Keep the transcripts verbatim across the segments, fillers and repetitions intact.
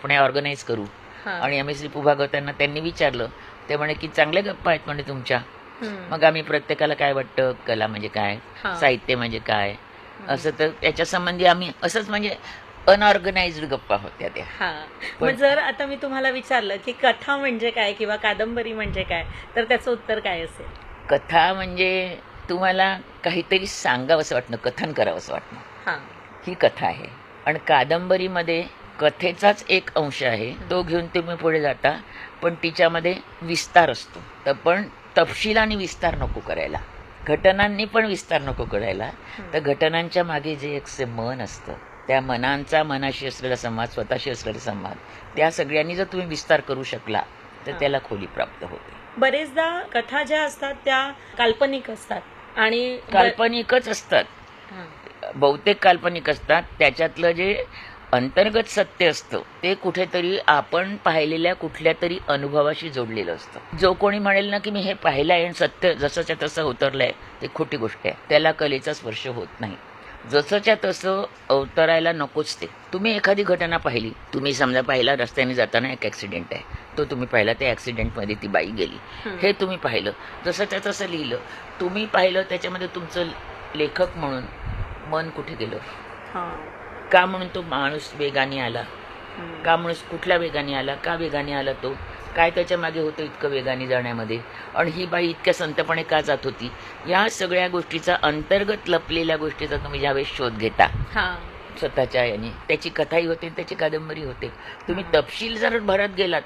आपण ऑर्गनाईज करू. आणि आम्ही श्री भागवतांना त्यांनी विचारलं, ते म्हणे की चांगल्या गप्पा आहेत म्हणे तुमच्या. मग आम्ही प्रत्येकाला काय वाटतं, कला म्हणजे काय, साहित्य म्हणजे काय, असं तर त्याच्या संबंधी आम्ही असंच म्हणजे अनऑर्गनाइज्ड गप्पा होत्या त्या. मग जर आता मी तुम्हाला विचारलं की कथा म्हणजे काय किंवा कादंबरी म्हणजे काय, तर त्याचं उत्तर काय असेल? कथा म्हणजे तुम्हाला काहीतरी सांगावं असं वाटणं, कथन करावं असं वाटणं, ही कथा आहे. आणि कादंबरीमध्ये कथेचाच एक अंश आहे, तो घेऊन तुम्ही पुढे जाता, पण तिच्यामध्ये विस्तार असतो. तर पण तपशील आणि विस्तार नको करायला, घटनांनी पण विस्तार नको करायला. तर घटनांच्या मागे जे एक मन असतं, त्या मनांचा मनाशी असलेला संवाद, स्वतःशी असलेला संवाद, त्या सगळ्यांनी जर तुम्ही विस्तार करू शकला तर त्याला खोली प्राप्त होते. बरेचदा कथा ज्या असतात त्या काल्पनिक असतात आणि काल्पनिकच असतात, बहुतेक काल्पनिक असतात. त्याच्यातलं जे अंतर्गत सत्य असतं ते कुठेतरी आपण पाहिलेल्या कुठल्या तरी अनुभवाशी जोडलेलं असतं. जो कोणी म्हणेल ना की मी हे पाहिलं आहे आणि सत्य जसंच्या तसं उतरलंय, ते खोटी गोष्ट आहे. त्याला कलेचा स्पर्श होत नाही. जसंच्या तसं अवतरायला नकोच ते. तुम्ही एखादी घटना पाहिली, तुम्ही समजा पाहिला रस्त्याने जाताना एक ऍक्सिडेंट आहे, तो तुम्ही पाहिला, त्या ऍक्सिडेंटमध्ये ती बाई गेली, हे तुम्ही पाहिलं, जसंच्या तसं लिहिलं, तुम्ही पाहिलं. त्याच्यामध्ये तुमचं लेखक म्हणून मन कुठे गेलं? का म्हणून तो माणूस वेगाने आला, का माणूस कुठल्या वेगाने आला, का वेगाने आला, तो काय त्याच्या मागे होतं इतकं वेगाने जाण्यामध्ये, आणि ही बाई इतक्या संतपणे का जात होती, या सगळ्या गोष्टीचा, अंतर्गत लपलेल्या गोष्टीचा तुम्ही ज्यावेळेस शोध घेता स्वतःच्या याने, त्याची कथाही होते, त्याची कादंबरी होते. तुम्ही तपशील जर भरत गेलात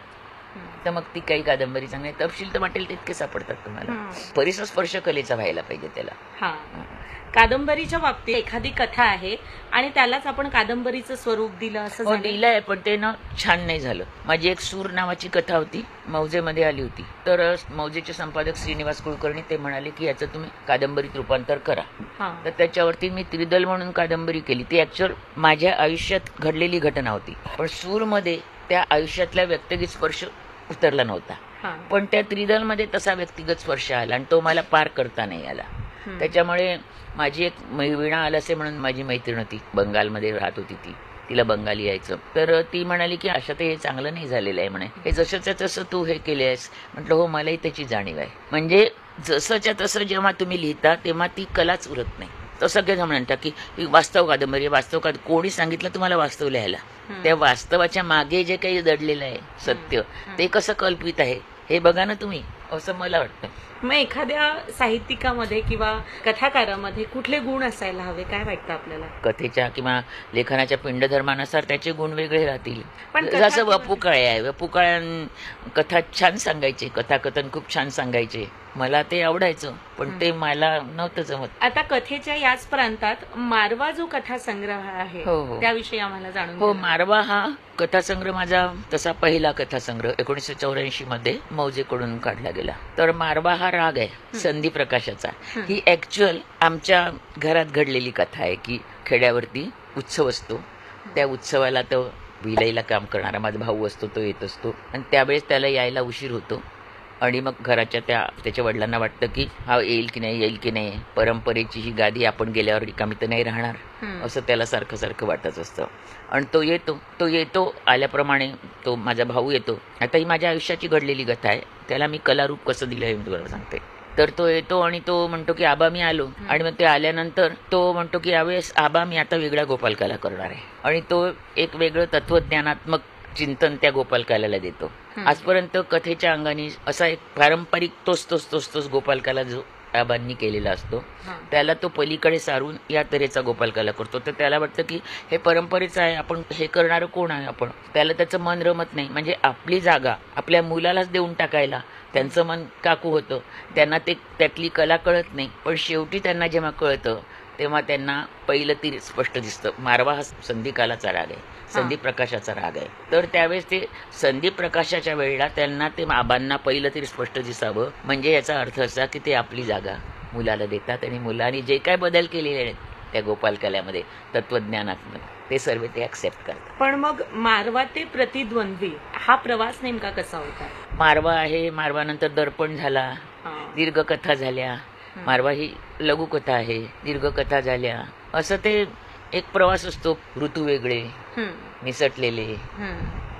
तर मग ती काही कादंबरी चांगली. तपशील तर वाटेल तितके सापडतात तुम्हाला. परिसर स्पर्श कलेचा व्हायला पाहिजे त्याला. कादंबरीच्या बाबतीत एखादी कथा आहे आणि त्यालाच आपण कादंबरीचं स्वरूप दिलं असं दिलंय, पण ते ना छान नाही झालं. माझी एक सूर नावाची कथा होती, मौजेमध्ये आली होती. तर मौजेचे संपादक श्रीनिवास कुलकर्णी ते म्हणाले की याचं तुम्ही कादंबरीत रूपांतर करा. तर त्याच्यावरती मी त्रिदल म्हणून कादंबरी केली. ती ऍक्च्युअल माझ्या आयुष्यात घडलेली घटना होती, पण सूरमध्ये त्या आयुष्यातल्या व्यक्तिगत स्पर्श उतरला नव्हता. पण त्या त्रिदलमध्ये तसा व्यक्तिगत स्पर्श आला आणि तो मला पार करता नाही आला. त्याच्यामुळे माझी एक वीणा आलसे म्हणून माझी मैत्रीण होती, बंगालमध्ये राहत होती ती, तिला बंगाली यायचं. तर ती म्हणाली की अशा ते हे चांगलं नाही झालेलं आहे म्हणे, हे जसंच्या तसं तू हे केले आहेस. म्हटलं हो, मलाही त्याची जाणीव आहे. म्हणजे जसंच्या तसं जेव्हा तुम्ही लिहिता तेव्हा ती कलाच उरत नाही. तसं काही म्हणता की वास्तव कादंबरी, वास्तव काद कोणी सांगितलं तुम्हाला वास्तव लिहायला? त्या वास्तवाच्या मागे जे काही दडलेलं आहे सत्य, ते कसं कल्पित आहे हे बघा ना तुम्ही, असं मला वाटतं. मग एखाद्या साहित्यिकामध्ये किंवा कथाकारामध्ये कुठले गुण असायला हवे, काय वाटतं आपल्याला? कथेच्या किंवा लेखनाच्या पिंडधर्मानुसार त्याचे गुण वेगळे राहतील. पण जसं वपू काळे आहे, वपू काळ्यां कथा छान सांगायचे, कथाकथन खूप छान सांगायचे, मला ते आवडायचं, पण ते मला नव्हतं जमत. आता कथेच्या याच प्रांतात मारवा जो कथा संग्रह आहे, त्याविषयी आम्हाला जाणून. हो, मारवा हा कथासंग्रह माझा तसा पहिला कथासंग्रह एकोणीसशे चौऱ्याऐंशी मध्ये मौजेकडून काढला गेला. तर मारवा हा राग आहे संधी प्रकाशाचा. ही ऍक्च्युअल आमच्या घरात घडलेली कथा आहे की खेड्यावरती उत्सव असतो, त्या उत्सवाला तो विलाईला काम करणारा माझा भाऊ असतो, तो येत असतो आणि त्यावेळेस त्याला यायला उशीर होतो. आणि मग घराच्या त्या त्याच्या वडिलांना वाटतं की हा येईल की नाही, येईल की नाही, परंपरेची ही गादी आपण गेल्यावर रिकामी तर नाही राहणार, असं त्याला सारखं सारखं वाटत असतं. आणि तो येतो तो येतो आल्याप्रमाणे तो माझा भाऊ येतो. आता ही माझ्या आयुष्याची घडलेली कथा आहे, त्याला मी कलारूप कसं दिलं हे मी तुम्हाला सांगते. तर तो येतो आणि तो म्हणतो की आबा मी आलो. आणि मग ते आल्यानंतर तो म्हणतो की यावेळेस आबा मी आता वेगळा गोपालकाला करणार आहे. आणि तो एक वेगळं तत्वज्ञानात्मक चिंतन त्या गोपालकाला देतो. आजपर्यंत कथेच्या अंगाने असा एक पारंपरिक तोच तोच तोच तोच गोपालकाला जो आबांनी केलेला असतो, त्याला तो पलीकडे सारून या तऱ्हेचा गोपालकाला करतो. तर त्याला वाटतं की हे परंपरेचं आहे, आपण हे करणारं कोण आहे आपण. त्याला त्याचं मन रमत नाही. म्हणजे आपली जागा आपल्या मुलालाच देऊन टाकायला त्यांचं मन काकू होतं. त्यांना ते त्यातली कला कळत नाही, पण शेवटी त्यांना जेव्हा कळतं तेव्हा त्यांना पहिलं ती स्पष्ट दिसतं. मारवा हा संधिकालाचा राग आहे, संधी प्रकाशाचा राग आहे. तर त्यावेळेस ते संधी प्रकाशाच्या वेळेला त्यांना ते आबांना पहिलं तरी स्पष्ट दिसावं. म्हणजे याचा अर्थ असा की ते आपली जागा मुलाला देतात आणि मुलांनी जे काय बदल केलेले आहेत त्या गोपालकल्यामध्ये तत्वज्ञानात्मक, ते सर्व ते ऍक्सेप्ट करतात. पण मग मारवा ते प्रतिद्वंद्वी हा प्रवास नेमका कसा होता? मारवा आहे, मारवानंतर दर्पण झाला, दीर्घ कथा झाल्या. मारवा ही लघुकथा आहे, दीर्घ कथा झाल्या. असं ते एक प्रवास असतो. ऋतू वेगळे निसटलेले,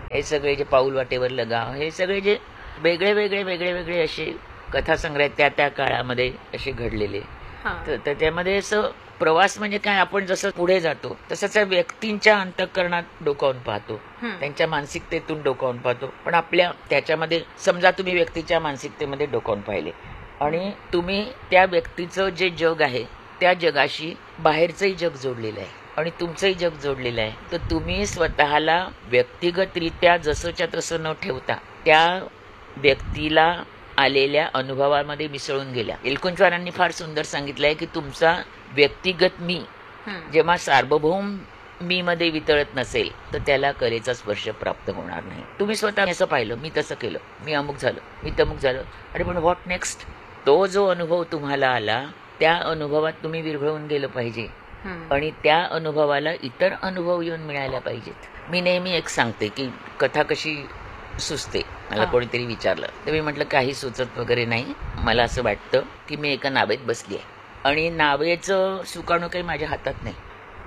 हे सगळे जे पाऊल वाटेवर लगाव, हे सगळे जे वेगळे वेगळे वेगळे वेगळे असे कथासंग्रह त्या त्या काळामध्ये असे घडलेले. हा. तर त्याच्यामध्ये असं प्रवास म्हणजे काय, आपण जसं पुढे जातो तसंच त्या व्यक्तींच्या अंतःकरणात डोकावून पाहतो, हम्म. त्यांच्या मानसिकतेतून डोकावून पाहतो. पण आपल्या त्याच्यामध्ये समजा तुम्ही व्यक्तीच्या मानसिकतेमध्ये डोकावून पाहिले आणि तुम्ही त्या व्यक्तीचं जे जग आहे त्या जगाशी बाहेरचंही जग जोडलेलं आहे आणि तुमचंही जग जोडलेलं आहे. तर तुम्ही स्वतःला व्यक्तिगतरित्या जसंच्या तसं न ठेवता त्या व्यक्तीला आलेल्या अनुभवामध्ये मिसळून गेल्या. एलकुंचवारांनी फार सुंदर सांगितलंय की तुमचा व्यक्तिगत मी हम्म. जेव्हा सार्वभौम मी मध्ये वितळत नसेल तर त्याला कलेचा स्पर्श प्राप्त होणार नाही. तुम्ही स्वतः असं पाहिलं, मी तसं केलं, मी अमुक झालं, मी तमुक झालं, अरे पण व्हॉट नेक्स्ट? तो जो अनुभव तुम्हाला आला त्या अनुभवात तुम्ही विरघळून गेलं पाहिजे हम्म. आणि त्या अनुभवाला इतर अनुभव येऊन मिळायला पाहिजेत. मी नेहमी एक सांगते की कथा कशी सुचते. मला हा. कोणीतरी विचारलं तर मी म्हटलं काही सुचत वगैरे नाही. मला असं वाटतं की मी एका नावेत बसली आहे आणि नावेचं सुकाणं काही माझ्या हातात नाही.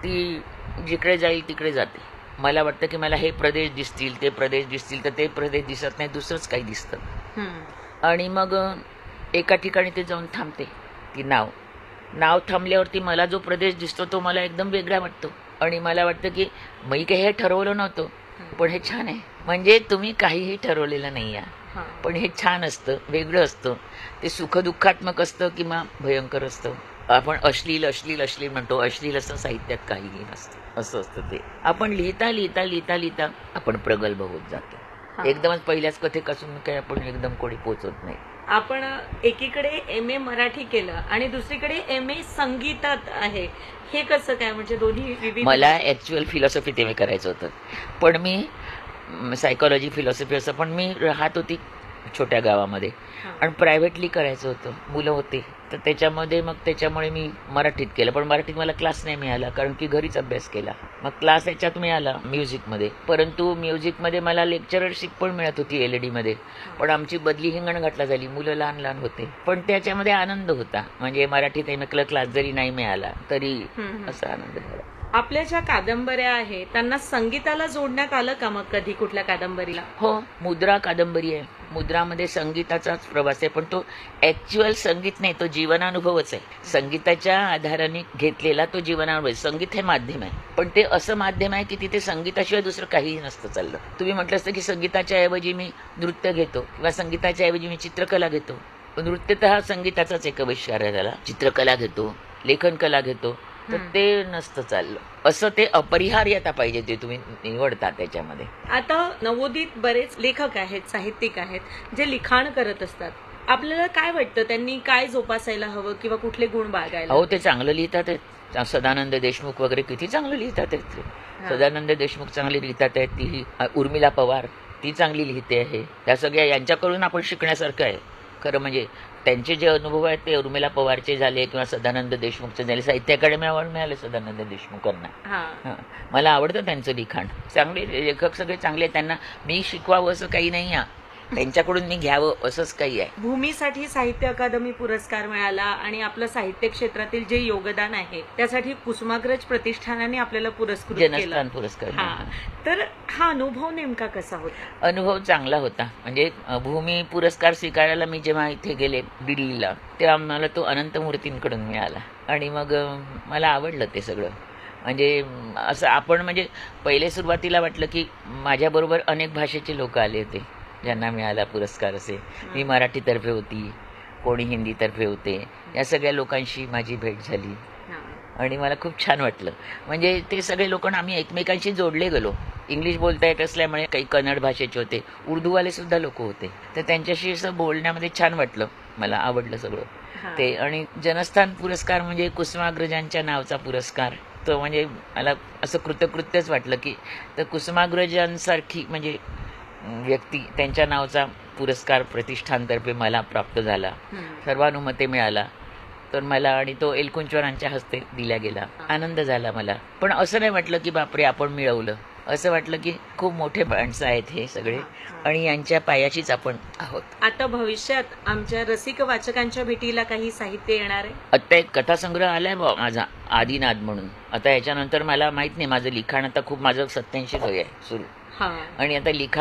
ती जिकडे जाईल तिकडे जाते. मला वाटतं की मला हे प्रदेश दिसतील, ते प्रदेश दिसतील, तर ते प्रदेश दिसत नाही, दुसरंच काही दिसतं. हम्म. आणि मग एका ठिकाणी ते जाऊन थांबते ती नाव. नाव थांबल्यावरती मला जो प्रदेश दिसतो तो मला एकदम वेगळा वाटतो आणि मला वाटतं की मी काही हे ठरवलं नव्हतं, पण हे छान आहे. म्हणजे तुम्ही काहीही ठरवलेलं नाही आहे, हा. पण हे छान असतं, वेगळं असतं. ते सुखदुःखात्मक असतं किंवा भयंकर असतं. आपण अश्लील अश्लील अश्लील म्हणतो, अश्लील असं साहित्यात काहीही नसतं, असं असतं ते. आपण लिहिता लिहिता लिहिता लिहिता आपण प्रगल्भ होत जातो. हा. एकदमच पहिल्याच कथेपासून काही आपण एकदम कोणी पोचत नाही. आपण एकीकडे एम ए मराठी केलं आणि दुसरीकडे एम ए संगीतात आहे. हे कसं काय, म्हणजे दोन्ही विविध? मला ऍक्च्युअल फिलॉसॉफी तेव्हा करायचं होतं, पण मी सायकोलॉजी फिलॉसॉफी असं, पण मी राहत होती छोट्या गावामध्ये हा. आणि प्रायव्हेटली करायचं होतं, मुलं होते, तर त्याच्यामध्ये मग त्याच्यामुळे मी मराठीत केलं. पण मराठीत मला क्लास नाही मिळाला कारण की घरीच अभ्यास केला. मग क्लास याच्यात मिळाला म्युझिकमध्ये, परंतु म्युझिकमध्ये मला लेक्चररशिप पण मिळत होती एल ई डीमध्ये. पण आमची बदली हिंगणघाटला झाली, मुलं लहान लहान होते, पण त्याच्यामध्ये आनंद होता. म्हणजे मराठीत एमएकला क्लास जरी नाही मिळाला तरी हम्म. असा आनंद झाला. आपल्या ज्या कादंबऱ्या आहेत त्यांना संगीताला जोडण्यात आलं का मग कधी कुठल्या कादंबरीला? हो, मुद्रा कादंबरी आहे. मुद्रामध्ये संगीताचाच प्रवास आहे, पण तो ऍक्च्युअल संगीत नाही, तो जीवनानुभवच आहे. संगीताच्या आधाराने घेतलेला तो जीवनानुभव आहे. संगीत हे माध्यम आहे, पण ते असं माध्यम आहे की तिथे संगीताशिवाय दुसरं काहीही नसतं चाललं. तुम्ही म्हटलं असतं की संगीताच्या ऐवजी मी नृत्य घेतो किंवा संगीताच्या ऐवजी मी चित्रकला घेतो. नृत्य तर हा संगीताचाच एक आविष्कार आहे, त्याला चित्रकला घेतो, लेखन कला घेतो, तर ते नसतं चाललं. असं ते अपरिहार्यता पाहिजे ते तुम्ही निवडता त्याच्यामध्ये. आता नवोदित बरेच लेखक आहेत, साहित्यिक आहेत जे लिखाण करत असतात. आपल्याला काय वाटतं त्यांनी काय जोपासायला हवं किंवा कुठले गुण बाळगायला? अहो, ते चांगलं लिहितात आहेत. सदानंद देशमुख वगैरे किती चांगलं लिहितात आहेत ते. सदानंद देशमुख चांगले लिहितात आहेत. ती उर्मिला पवार ती चांगली लिहिते आहे. त्या सगळ्या यांच्याकडून आपण शिकण्यासारखं आहे खरं. म्हणजे त्यांचे जे अनुभव आहेत ते उर्मिला पवारचे झाले किंवा सदानंद देशमुखचे झाले. साहित्य अकादमी अवॉर्ड मिळाले सदानंद देशमुखांना. हा. हं. मला आवडतं त्यांचं लिखाण. चांगले लेखक सगळे चांगले आहेत. त्यांना मी शिकवावं असं काही नाही आहे, त्यांच्याकडून मी घ्यावं असंच काही आहे. भूमीसाठी साहित्य अकादमी पुरस्कार मिळाला आणि आपलं साहित्य क्षेत्रातील जे योगदान आहे त्यासाठी कुसुमाग्रज प्रतिष्ठानाने आपल्याला पुरस्कृत केलं. जनस्थान पुरस्कार. हा. तर हा अनुभव नेमका कसा होता? अनुभव चांगला होता. म्हणजे अ, भूमी पुरस्कार स्वीकारायला मी जेव्हा इथे गेले दिल्लीला, तेव्हा मला तो अनंत मूर्तींकडून मिळाला आणि मग अ, मला आवडलं ते सगळं. म्हणजे अम, असं आपण म्हणजे पहिले सुरुवातीला वाटलं की माझ्याबरोबर अनेक भाषेचे लोक आले होते ज्यांना मिळाला पुरस्कार. असे मी मराठीतर्फे होती, कोणी हिंदीतर्फे होते. या सगळ्या लोकांशी माझी भेट झाली हा. आणि मला खूप छान वाटलं. म्हणजे ते सगळे लोक आम्ही एकमेकांशी जोडले गेलो. इंग्लिश बोलता येत असल्यामुळे काही कन्नड भाषेचे होते, उर्दूवाले सुद्धा लोक होते, तर त्यांच्याशी असं बोलण्यामध्ये छान वाटलं. मला आवडलं सगळं हा. ते. आणि जनस्थान पुरस्कार म्हणजे कुसुमाग्रजांच्या नावचा पुरस्कार, तो म्हणजे मला असं कृतकृत्यच वाटलं की तर कुसुमाग्रजांसारखी म्हणजे व्यक्ती त्यांच्या नावचा पुरस्कार प्रतिष्ठानतर्फे मला प्राप्त झाला, हम्म. सर्वानुमते मिळाला. तर मला आणि तो एलकुंचवारांच्या हस्ते दिला गेला. आनंद झाला मला. पण असं नाही वाटलं की बापरे आपण मिळवलं, असं वाटलं की खूप मोठे माणसं आहेत हे सगळे आणि यांच्या पायाचीच आपण आहोत. आता भविष्यात आमच्या रसिक वाचकांच्या भेटीला काही साहित्य येणार आहे? आता एक कथासंग्रह आलाय बा माझा, आदिनाद म्हणून. आता याच्यानंतर मला माहित नाही, माझं लिखाण आता खूप, माझं सत्याऐंशी वय आहे सुरू. हा आणि आता लिखाण